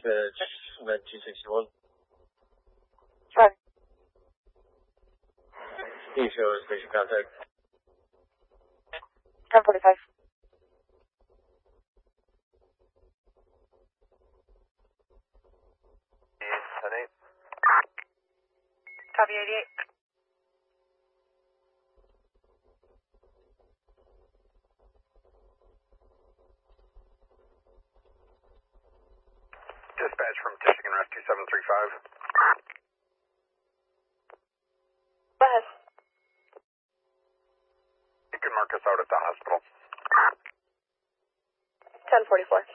Dispatch, Med 261. Right. Can you show us patient contact? 1045. Copy 88. Dispatch from Michigan Rescue 735. Go ahead. You can mark us out at the hospital. 1044.